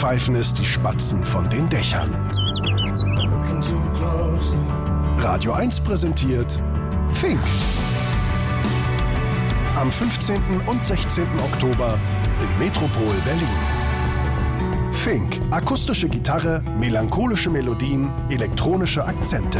pfeifen es die Spatzen von den Dächern. Radio 1 präsentiert Fink. Am 15. und 16. Oktober im Metropol Berlin. Fink, akustische Gitarre, melancholische Melodien, elektronische Akzente.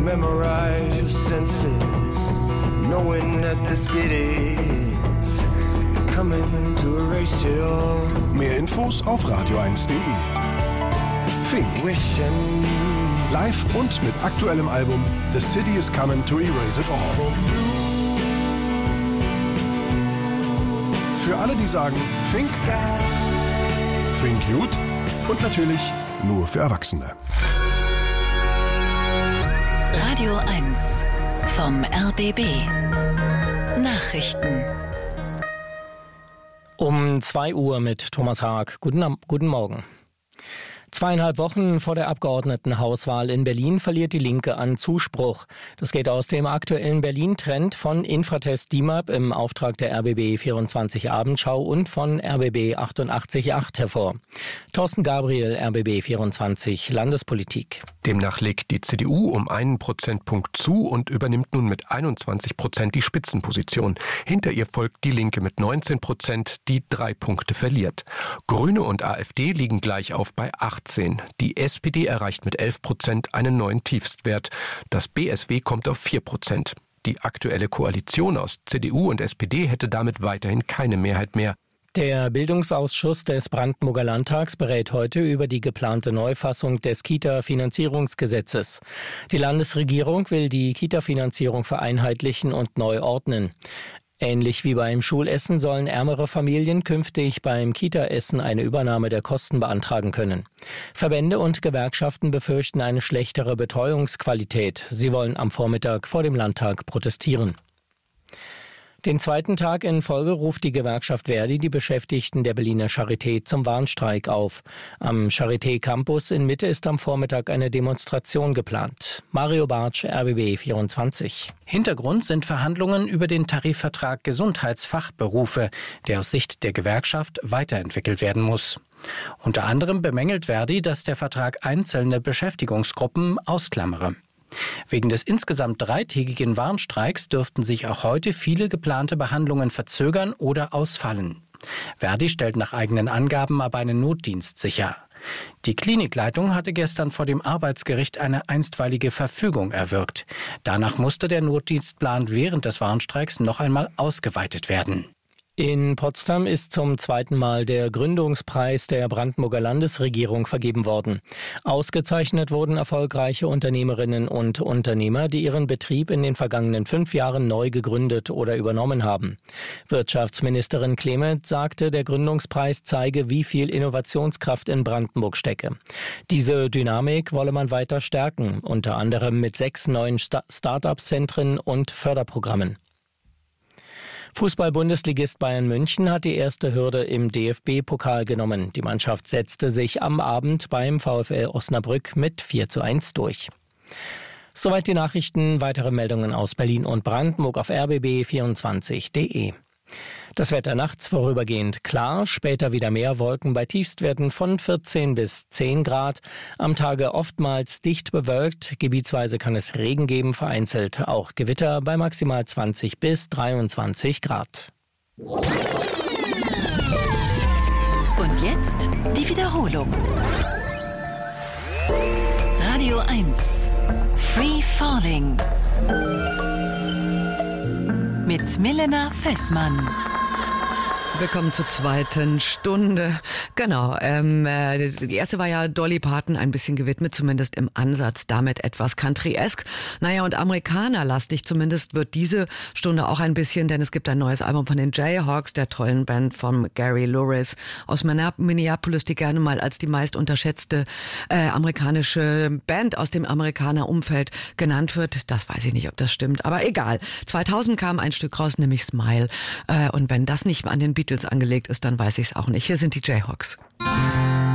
Mehr Infos auf radio1.de. Fink. Live und mit aktuellem Album The City is Coming to Erase It All. Für alle, die sagen Fink, Fink gut und natürlich nur für Erwachsene. Radio 1 vom RBB. Nachrichten. Um 2 Uhr mit Thomas Haag. Guten Morgen. 2,5 Wochen vor der Abgeordnetenhauswahl in Berlin verliert die Linke an Zuspruch. Das geht aus dem aktuellen Berlin-Trend von Infratest DIMAP im Auftrag der RBB 24 Abendschau und von RBB 88.8 hervor. Thorsten Gabriel, RBB 24 Landespolitik. Demnach legt die CDU um 1 Prozentpunkt zu und übernimmt nun mit 21% die Spitzenposition. Hinter ihr folgt die Linke mit 19%, die 3 Punkte verliert. Grüne und AfD liegen gleich auf bei 18. Die SPD erreicht mit 11% einen neuen Tiefstwert. Das BSW kommt auf 4%. Die aktuelle Koalition aus CDU und SPD hätte damit weiterhin keine Mehrheit mehr. Der Bildungsausschuss des Brandenburger Landtags berät heute über die geplante Neufassung des Kita-Finanzierungsgesetzes. Die Landesregierung will die Kita-Finanzierung vereinheitlichen und neu ordnen. Ähnlich wie beim Schulessen sollen ärmere Familien künftig beim Kita-Essen eine Übernahme der Kosten beantragen können. Verbände und Gewerkschaften befürchten eine schlechtere Betreuungsqualität. Sie wollen am Vormittag vor dem Landtag protestieren. Den zweiten Tag in Folge ruft die Gewerkschaft Verdi die Beschäftigten der Berliner Charité zum Warnstreik auf. Am Charité Campus in Mitte ist am Vormittag eine Demonstration geplant. Mario Bartsch, RBB 24. Hintergrund sind Verhandlungen über den Tarifvertrag Gesundheitsfachberufe, der aus Sicht der Gewerkschaft weiterentwickelt werden muss. Unter anderem bemängelt Verdi, dass der Vertrag einzelne Beschäftigungsgruppen ausklammere. Wegen des insgesamt 3-tägigen Warnstreiks dürften sich auch heute viele geplante Behandlungen verzögern oder ausfallen. Verdi stellt nach eigenen Angaben aber einen Notdienst sicher. Die Klinikleitung hatte gestern vor dem Arbeitsgericht eine einstweilige Verfügung erwirkt. Danach musste der Notdienstplan während des Warnstreiks noch einmal ausgeweitet werden. In Potsdam ist zum 2. Mal der Gründungspreis der Brandenburger Landesregierung vergeben worden. Ausgezeichnet wurden erfolgreiche Unternehmerinnen und Unternehmer, die ihren Betrieb in den vergangenen 5 Jahren neu gegründet oder übernommen haben. Wirtschaftsministerin Clement sagte, der Gründungspreis zeige, wie viel Innovationskraft in Brandenburg stecke. Diese Dynamik wolle man weiter stärken, unter anderem mit 6 neuen Start-up-Zentren und Förderprogrammen. Fußball-Bundesligist Bayern München hat die erste Hürde im DFB-Pokal genommen. Die Mannschaft setzte sich am Abend beim VfL Osnabrück mit 4:1 durch. Soweit die Nachrichten. Weitere Meldungen aus Berlin und Brandenburg auf rbb24.de. Das Wetter nachts vorübergehend klar, später wieder mehr Wolken bei Tiefstwerten von 14 bis 10 Grad. Am Tage oftmals dicht bewölkt, gebietsweise kann es Regen geben, vereinzelt auch Gewitter bei maximal 20 bis 23 Grad. Und jetzt die Wiederholung. Radio 1. Free Falling. Mit Milena Fessmann. Willkommen zur zweiten Stunde. Genau, die erste war ja Dolly Parton ein bisschen gewidmet, zumindest im Ansatz, damit etwas Country-esque. Naja, und amerikanerlastig zumindest wird diese Stunde auch ein bisschen, denn es gibt ein neues Album von den Jayhawks, der tollen Band von Gary Louris aus Minneapolis, die gerne mal als die meist unterschätzte amerikanische Band aus dem Amerikaner-Umfeld genannt wird. Das weiß ich nicht, ob das stimmt, aber egal. 2000 kam ein Stück raus, nämlich Smile. Und wenn das nicht an den Beatles angelegt ist, dann weiß ich es auch nicht. Hier sind die Jayhawks.